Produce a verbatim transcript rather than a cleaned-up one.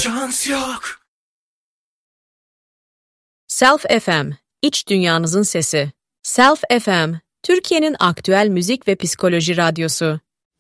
Şans yok. Self F M, iç dünyanızın sesi. Self F M, Türkiye'nin aktüel müzik ve psikoloji radyosu.